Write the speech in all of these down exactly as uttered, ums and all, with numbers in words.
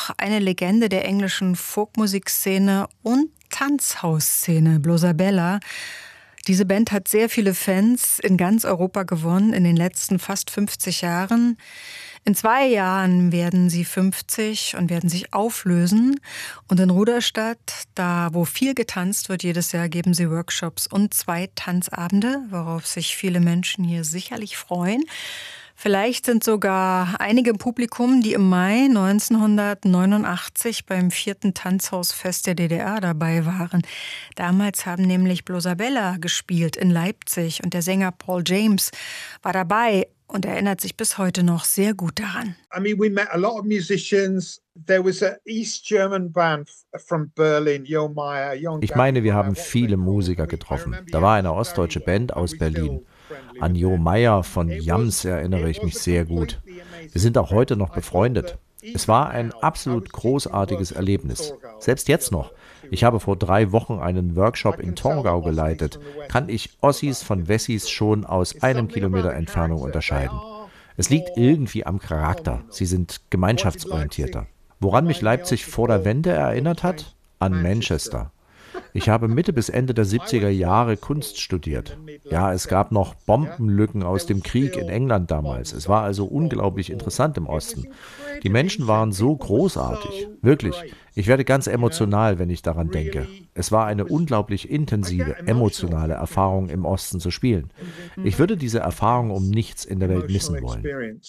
auch eine Legende der englischen Folkmusikszene und Tanzhausszene, Blosabella. Diese Band hat sehr viele Fans in ganz Europa gewonnen in den letzten fast fünfzig Jahren. In zwei Jahren werden sie fünfzig und werden sich auflösen. Und in Ruderstadt, da wo viel getanzt wird jedes Jahr, geben sie Workshops und zwei Tanzabende, worauf sich viele Menschen hier sicherlich freuen. Vielleicht sind sogar einige im Publikum, die im Mai neunzehnhundertneunundachtzig beim vierten Tanzhausfest der D D R dabei waren. Damals haben nämlich Blosabella gespielt in Leipzig und der Sänger Paul James war dabei und erinnert sich bis heute noch sehr gut daran. I mean, we met a lot of musicians. There was an East German band from Berlin, Jo Meyer. Ich meine, wir haben viele Musiker getroffen. Da war eine ostdeutsche Band aus Berlin. An Jo Meyer von Jams erinnere ich mich sehr gut. Wir sind auch heute noch befreundet. Es war ein absolut großartiges Erlebnis. Selbst jetzt noch. Ich habe vor drei Wochen einen Workshop in Torgau geleitet. Kann ich Ossis von Wessis schon aus einem Kilometer Entfernung unterscheiden. Es liegt irgendwie am Charakter. Sie sind gemeinschaftsorientierter. Woran mich Leipzig vor der Wende erinnert hat? An Manchester. Ich habe Mitte bis Ende der siebziger Jahre Kunst studiert. Ja, es gab noch Bombenlücken aus dem Krieg in England damals. Es war also unglaublich interessant im Osten. Die Menschen waren so großartig. Wirklich. Ich werde ganz emotional, wenn ich daran denke. Es war eine unglaublich intensive, emotionale Erfahrung, im Osten zu spielen. Ich würde diese Erfahrung um nichts in der Welt missen wollen.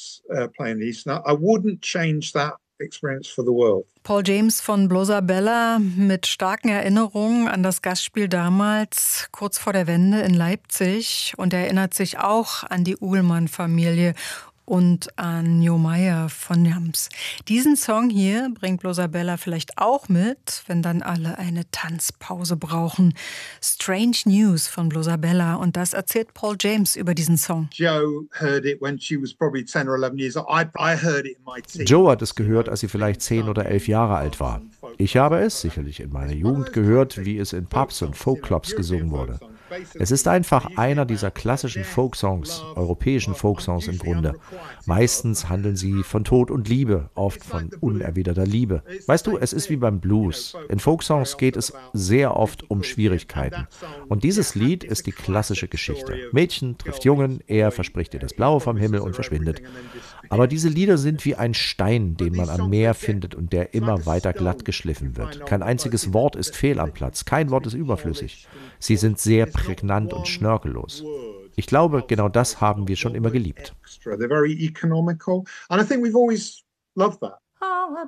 Paul James von Blosabella mit starken Erinnerungen an das Gastspiel damals, kurz vor der Wende in Leipzig. Und er erinnert sich auch an die Uhlmann-Familie und an Jo Meyer von Jams. Diesen Song hier bringt Blosabella vielleicht auch mit, wenn dann alle eine Tanzpause brauchen. Strange News von Blosabella, und das erzählt Paul James über diesen Song. Joe hat es gehört, als sie vielleicht zehn oder elf Jahre alt war. Ich habe es sicherlich in meiner Jugend gehört, wie es in Pubs und Folkclubs gesungen wurde. Es ist einfach einer dieser klassischen Folksongs, europäischen Folksongs im Grunde. Meistens handeln sie von Tod und Liebe, oft von unerwiderter Liebe. Weißt du, es ist wie beim Blues. In Folksongs geht es sehr oft um Schwierigkeiten. Und dieses Lied ist die klassische Geschichte. Mädchen trifft Jungen, er verspricht ihr das Blaue vom Himmel und verschwindet. Aber diese Lieder sind wie ein Stein, den man am Meer findet und der immer weiter glatt geschliffen wird. Kein einziges Wort ist fehl am Platz, kein Wort ist überflüssig. Sie sind sehr prägnant und schnörkellos. Ich glaube, genau das haben wir schon immer geliebt. They're very economical, and I think we've always loved that. Oh,